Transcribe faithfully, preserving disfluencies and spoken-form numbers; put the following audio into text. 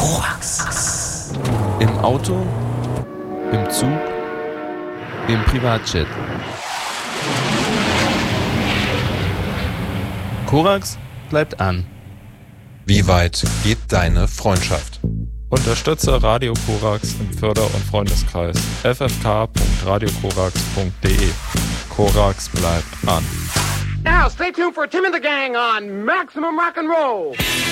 Korax. Im Auto, im Zug, im Privatjet. Korax bleibt an. Wie weit geht deine Freundschaft? Unterstütze Radio Korax im Förder- und Freundeskreis f f k punkt radio korax punkt d e. Korax bleibt an. Now stay tuned for Tim and the Gang on Maximum Rock and Roll.